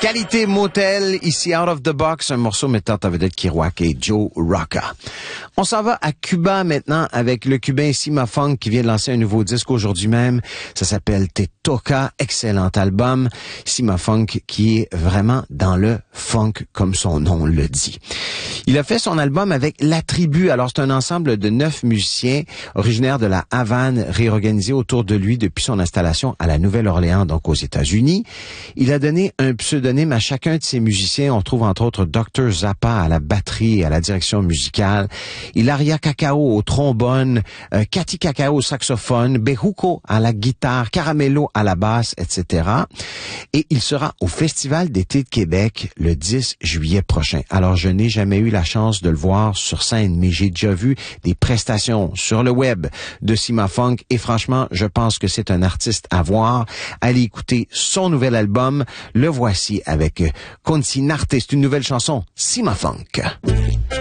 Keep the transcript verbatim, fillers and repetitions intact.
Qualité Motel, ici Out of the Box, un morceau mettant en vedette Kerouac et Joe Rocca. On s'en va à Cuba maintenant avec le Cubain Cima Funk qui vient de lancer un nouveau disque aujourd'hui même. Ça s'appelle Te Toca, excellent album. Cima Funk qui est vraiment dans le funk comme son nom le dit. Il a fait son album avec La Tribu. Alors c'est un ensemble de neuf musiciens originaires de la Havane réorganisés autour de lui depuis son installation à la Nouvelle-Orléans, donc aux États-Unis. Il a donné un pseudonyme à chacun de ses musiciens. On trouve entre autres docteur Zappa à la batterie et à la direction musicale, Hilaria Cacao au trombone, euh, Cathy Cacao au saxophone, Bejuco à la guitare, Caramello à la basse, et cetera. Et il sera au Festival d'été de Québec le dix juillet prochain. Alors je n'ai jamais eu la chance de le voir sur scène, mais j'ai déjà vu des prestations sur le web de Cima Funk et franchement, je pense que c'est un artiste à voir. Allez écouter son nouvel album. Le voici avec Consinarte. C'est une nouvelle chanson, Cima Funk.